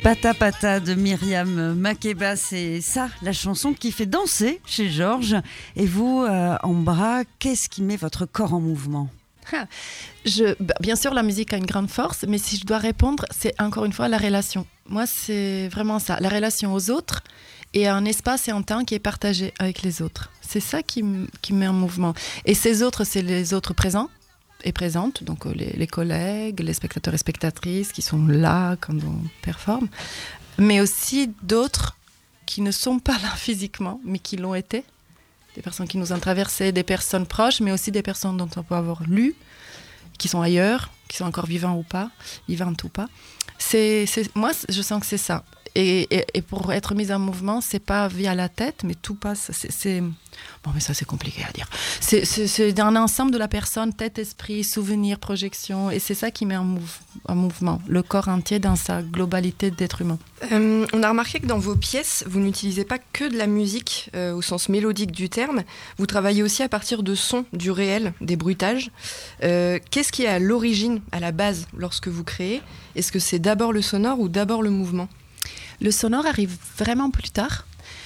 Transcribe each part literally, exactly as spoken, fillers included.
Pata Pata de Myriam Makeba, c'est ça, la chanson qui fait danser chez Georges. Et vous, euh, Ambra, qu'est-ce qui met votre corps en mouvement ? Ah, je, bah, bien sûr, la musique a une grande force, mais si je dois répondre, c'est encore une fois la relation. Moi, c'est vraiment ça, la relation aux autres et un espace et un temps qui est partagé avec les autres. C'est ça qui, m- qui met en mouvement. Et ces autres, c'est les autres présents et présentes, donc euh, les, les collègues, les spectateurs et spectatrices qui sont là quand on performe, mais aussi d'autres qui ne sont pas là physiquement, mais qui l'ont été. Des personnes qui nous ont traversées, des personnes proches, mais aussi des personnes dont on peut avoir lu, qui sont ailleurs, qui sont encore vivants ou pas, vivantes ou pas. C'est, c'est, moi, je sens que c'est ça. Et, et, et pour être mise en mouvement, c'est pas via la tête, mais tout passe. C'est, c'est... Bon, mais ça, c'est compliqué à dire. C'est, c'est, c'est un ensemble de la personne, tête, esprit, souvenir, projection. Et c'est ça qui met en, mouv- en mouvement le corps entier dans sa globalité d'être humain. Euh, on a remarqué que dans vos pièces, vous n'utilisez pas que de la musique euh, au sens mélodique du terme. Vous travaillez aussi à partir de sons, du réel, des bruitages. Euh, qu'est-ce qui est à l'origine, à la base, lorsque vous créez ? Est-ce que c'est d'abord le sonore ou d'abord le mouvement ? Le sonore arrive vraiment plus tard.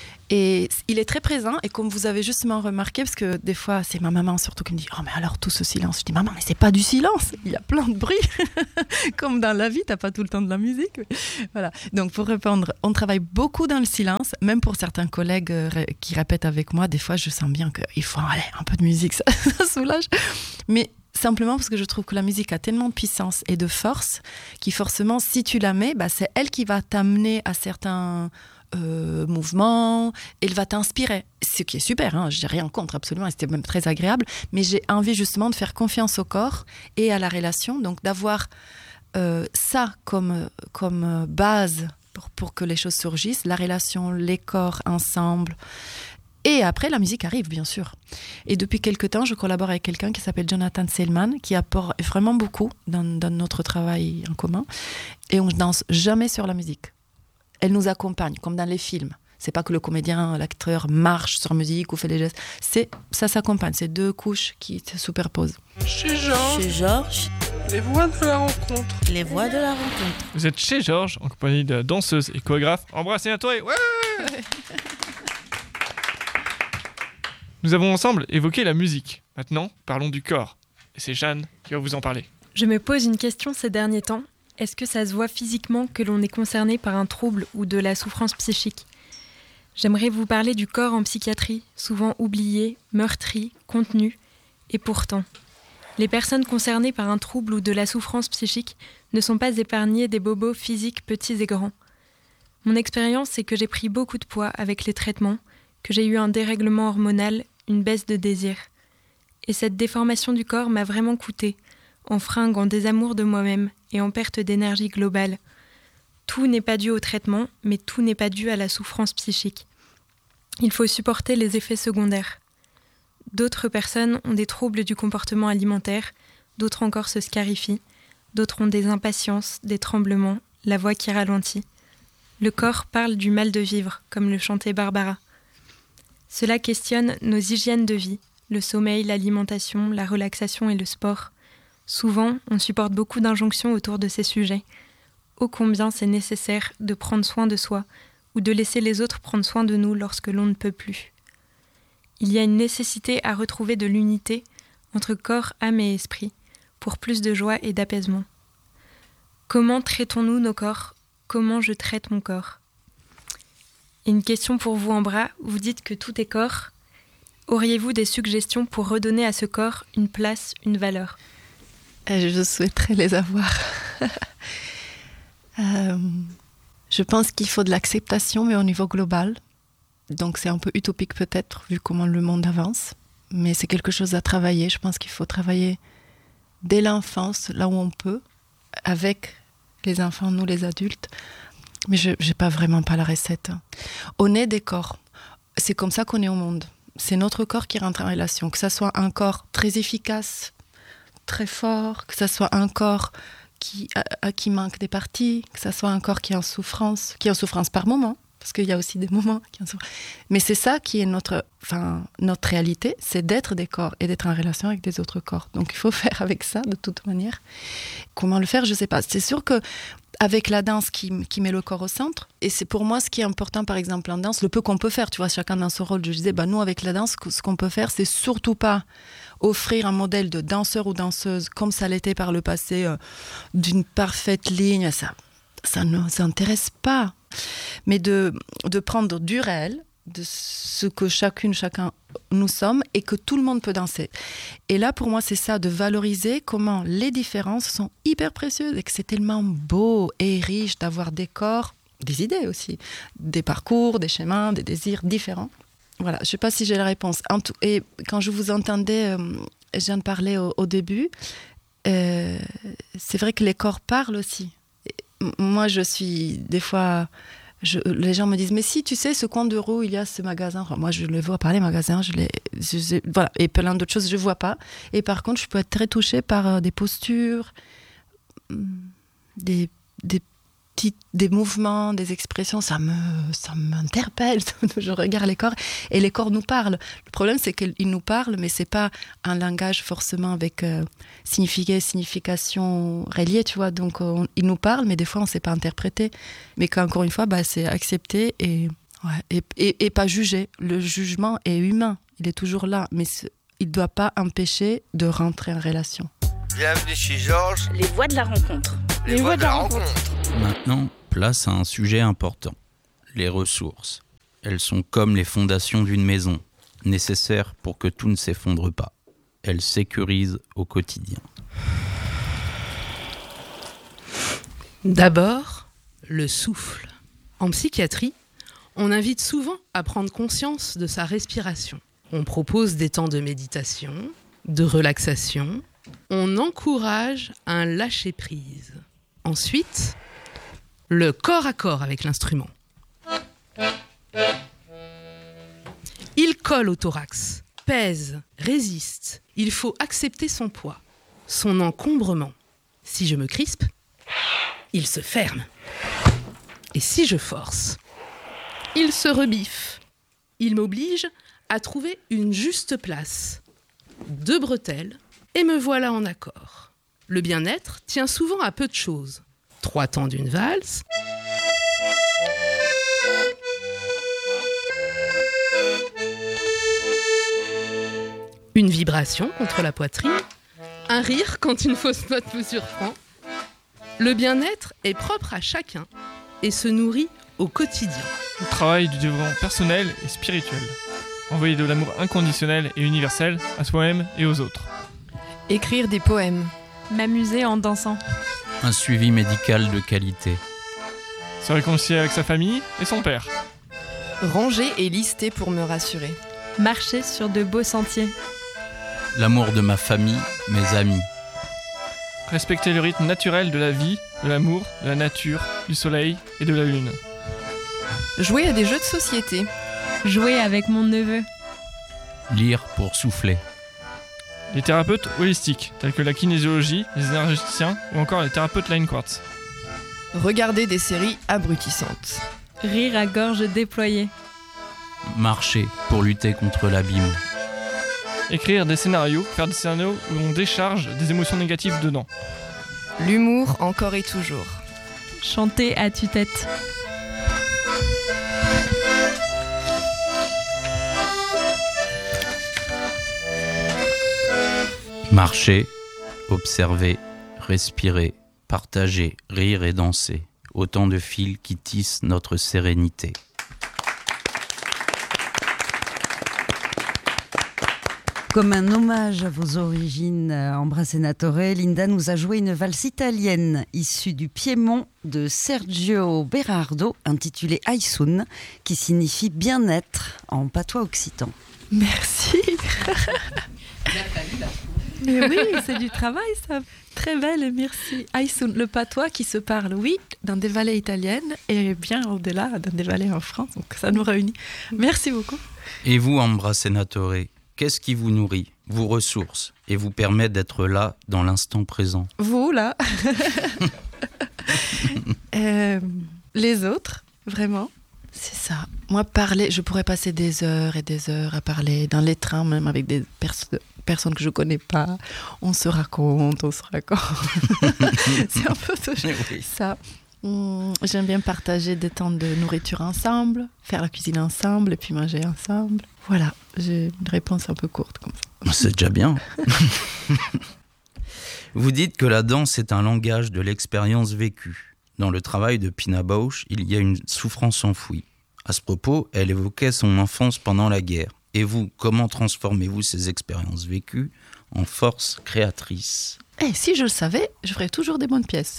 Et il est très présent, et comme vous avez justement remarqué, parce que des fois, c'est ma maman surtout qui me dit « Oh, mais alors tout ce silence ?» Je dis « Maman, mais c'est pas du silence, il y a plein de bruit. » Comme dans la vie, t'as pas tout le temps de la musique. Mais voilà. Donc pour répondre, on travaille beaucoup dans le silence, même pour certains collègues euh, ré- qui répètent avec moi, des fois je sens bien qu'il faut aller un peu de musique, ça, ça soulage. Mais simplement parce que je trouve que la musique a tellement de puissance et de force, qui forcément, si tu la mets, bah, c'est elle qui va t'amener à certains... Euh, mouvement, elle va t'inspirer, ce qui est super, hein, j'ai rien contre absolument, et c'était même très agréable, mais j'ai envie justement de faire confiance au corps et à la relation, donc d'avoir euh, ça comme, comme base pour, pour que les choses surgissent, la relation, les corps ensemble, et après la musique arrive bien sûr. Et depuis quelque temps je collabore avec quelqu'un qui s'appelle Jonathan Selman, qui apporte vraiment beaucoup dans, dans notre travail en commun, et on ne danse jamais sur la musique. Elle nous accompagne, comme dans les films. C'est pas que le comédien, l'acteur marche sur musique ou fait des gestes. C'est, ça s'accompagne. C'est deux couches qui se superposent. Chez Georges, Chez Georges, les voix de la rencontre. les voix de la rencontre. Vous êtes chez Georges, en compagnie de danseuse et chorégraphe. Embrassez un toit. Ouais. Nous avons ensemble évoqué la musique. Maintenant, parlons du corps. Et c'est Jeanne qui va vous en parler. Je me pose une question ces derniers temps. Est-ce que ça se voit physiquement que l'on est concerné par un trouble ou de la souffrance psychique ? J'aimerais vous parler du corps en psychiatrie, souvent oublié, meurtri, contenu, et pourtant. Les personnes concernées par un trouble ou de la souffrance psychique ne sont pas épargnées des bobos physiques petits et grands. Mon expérience, c'est que j'ai pris beaucoup de poids avec les traitements, que j'ai eu un dérèglement hormonal, une baisse de désir. Et cette déformation du corps m'a vraiment coûté, en fringue, en désamour de moi-même et en perte d'énergie globale. Tout n'est pas dû au traitement, mais tout n'est pas dû à la souffrance psychique. Il faut supporter les effets secondaires. D'autres personnes ont des troubles du comportement alimentaire, d'autres encore se scarifient, d'autres ont des impatiences, des tremblements, la voix qui ralentit. Le corps parle du mal de vivre, comme le chantait Barbara. Cela questionne nos hygiènes de vie, le sommeil, l'alimentation, la relaxation et le sport. Souvent, on supporte beaucoup d'injonctions autour de ces sujets. Ô combien c'est nécessaire de prendre soin de soi ou de laisser les autres prendre soin de nous lorsque l'on ne peut plus. Il y a une nécessité à retrouver de l'unité entre corps, âme et esprit pour plus de joie et d'apaisement. Comment traitons-nous nos corps ? Comment je traite mon corps ? Et une question pour vous, Ambra. Vous dites que tout est corps. Auriez-vous des suggestions pour redonner à ce corps une place, une valeur ? Et je souhaiterais les avoir. euh, je pense qu'il faut de l'acceptation, mais au niveau global. Donc c'est un peu utopique peut-être, vu comment le monde avance. Mais c'est quelque chose à travailler. Je pense qu'il faut travailler dès l'enfance, là où on peut, avec les enfants, nous les adultes. Mais je n'ai pas vraiment pas la recette. On est des corps. C'est comme ça qu'on est au monde. C'est notre corps qui rentre en relation. Que ça soit un corps très efficace, très fort, que ça soit un corps qui, à, à qui manque des parties, que ça soit un corps qui est en souffrance, qui est en souffrance par moment, parce qu'il y a aussi des moments qui en souffrent. Mais c'est ça qui est notre, enfin, notre réalité, c'est d'être des corps et d'être en relation avec des autres corps. Donc il faut faire avec ça de toute manière. Comment le faire, je ne sais pas. C'est sûr que avec la danse qui, qui met le corps au centre. Et c'est pour moi ce qui est important, par exemple, en danse, le peu qu'on peut faire. Tu vois, chacun dans son rôle. Je disais, bah, nous, avec la danse, ce qu'on peut faire, c'est surtout pas offrir un modèle de danseur ou danseuse comme ça l'était par le passé, euh, d'une parfaite ligne. Ça, ça ne nous intéresse pas. Mais de, de prendre du réel, de ce que chacune, chacun nous sommes et que tout le monde peut danser. Et là, pour moi, c'est ça, de valoriser comment les différences sont hyper précieuses et que c'est tellement beau et riche d'avoir des corps, des idées aussi, des parcours, des chemins, des désirs différents. Voilà, je ne sais pas si j'ai la réponse. En tout, et quand je vous entendais, euh, je viens de parler au, au début, euh, c'est vrai que les corps parlent aussi. Et moi, je suis des fois... Je, les gens me disent, mais si, tu sais, ce coin de rue, il y a ce magasin. Enfin, moi, je le vois par les magasins, je les, je, je, voilà, et plein d'autres choses, je ne vois pas. Et par contre, je peux être très touchée par euh, des postures, des, des, petites, des mouvements, des expressions. Ça, me, ça m'interpelle. Je regarde les corps et les corps nous parlent. Le problème, c'est qu'ils nous parlent, mais ce n'est pas un langage forcément avec euh, signifié, signification reliée, tu vois. Donc, on, ils nous parlent, mais des fois, on ne sait pas interpréter. Mais qu'encore une fois, bah, c'est accepter et, ouais, et, et, et pas juger. Le jugement est humain, il est toujours là, mais il ne doit pas empêcher de rentrer en relation. Bienvenue chez Georges. Les voix de la rencontre. Les, Les voix de la rencontre. rencontre. Maintenant, place à un sujet important. Les ressources. Elles sont comme les fondations d'une maison, nécessaires pour que tout ne s'effondre pas. Elles sécurisent au quotidien. D'abord, le souffle. En psychiatrie, on invite souvent à prendre conscience de sa respiration. On propose des temps de méditation, de relaxation. On encourage un lâcher-prise. Ensuite, le corps à corps avec l'instrument. Il colle au thorax, pèse, résiste. Il faut accepter son poids, son encombrement. Si je me crispe, il se ferme. Et si je force, il se rebiffe. Il m'oblige à trouver une juste place. Deux bretelles, et me voilà en accord. Le bien-être tient souvent à peu de choses. Trois temps d'une valse. Une vibration contre la poitrine. Un rire quand une fausse note vous surprend. Le bien-être est propre à chacun et se nourrit au quotidien. Le travail du développement personnel et spirituel. Envoyer de l'amour inconditionnel et universel à soi-même et aux autres. Écrire des poèmes. M'amuser en dansant. Un suivi médical de qualité. Se réconcilier avec sa famille et son père. Ranger et lister pour me rassurer. Marcher sur de beaux sentiers. L'amour de ma famille, mes amis. Respecter le rythme naturel de la vie, de l'amour, de la nature, du soleil et de la lune. Jouer à des jeux de société. Jouer avec mon neveu. Lire pour souffler. Les thérapeutes holistiques, tels que la kinésiologie, les énergéticiens ou encore les thérapeutes Line Quartz. Regarder des séries abrutissantes. Rire à gorge déployée. Marcher pour lutter contre l'abîme. Écrire des scénarios, faire des scénarios où on décharge des émotions négatives dedans. L'humour encore et toujours. Chanter à tue-tête. Marcher, observer, respirer, partager, rire et danser. Autant de fils qui tissent notre sérénité. Comme un hommage à vos origines, Ambra Senatore, Linda nous a joué une valse italienne issue du Piémont de Sergio Berardo, intitulée Aisun, qui signifie bien-être en patois occitan. Merci. Mais oui, c'est du travail, ça. Très belle, merci. Aisun, le patois qui se parle, oui, dans des vallées italiennes et bien au-delà, dans des vallées en France. Donc ça nous réunit. Merci beaucoup. Et vous, Ambra Senatore, qu'est-ce qui vous nourrit, vous ressource et vous permet d'être là dans l'instant présent? Vous, là. euh, les autres, vraiment. C'est ça. Moi, parler, je pourrais passer des heures et des heures à parler dans les trains, même avec des personnes. Personne que je connais pas, on se raconte, on se raconte. C'est un peu toujours oui. ça. Mmh, j'aime bien partager des temps de nourriture ensemble, faire la cuisine ensemble et puis manger ensemble. Voilà, j'ai une réponse un peu courte comme ça. C'est déjà bien. Vous dites que la danse est un langage de l'expérience vécue. Dans le travail de Pina Bausch, il y a une souffrance enfouie. À ce propos, elle évoquait son enfance pendant la guerre. Et vous, comment transformez-vous ces expériences vécues en force créatrice ? Eh, si je le savais, je ferais toujours des bonnes pièces.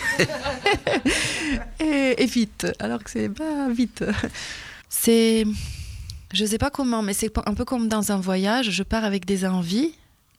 et, et vite, alors que c'est pas vite. C'est... Je sais pas comment, mais c'est un peu comme dans un voyage. Je pars avec des envies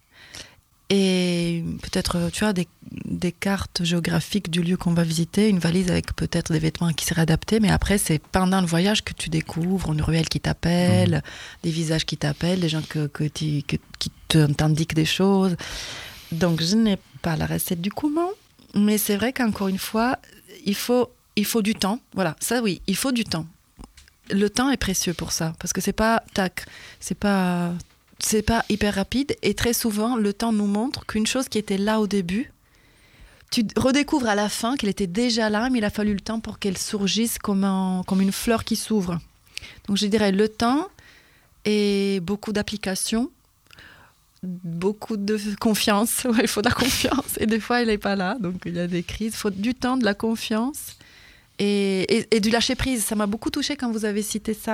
et peut-être, tu vois, des, des cartes géographiques du lieu qu'on va visiter, une valise avec peut-être des vêtements qui seraient adaptés, mais après, c'est pendant le voyage que tu découvres une ruelle qui t'appelle, mmh. des visages qui t'appellent, des gens que, que tu, que, qui te, t'indiquent des choses. Donc, je n'ai pas la recette du comment, mais c'est vrai qu'encore une fois, il faut, il faut du temps. Voilà, ça oui, il faut du temps. Le temps est précieux pour ça, parce que c'est pas tac, c'est pas, c'est pas hyper rapide. Et très souvent, le temps nous montre qu'une chose qui était là au début, tu redécouvres à la fin qu'elle était déjà là, mais il a fallu le temps pour qu'elle surgisse comme, un, comme une fleur qui s'ouvre. Donc, je dirais le temps et beaucoup d'application. Beaucoup de confiance, ouais, il faut de la confiance et des fois elle n'est pas là, donc il y a des crises, il faut du temps, de la confiance et, et, et du lâcher prise. Ça m'a beaucoup touchée quand vous avez cité ça.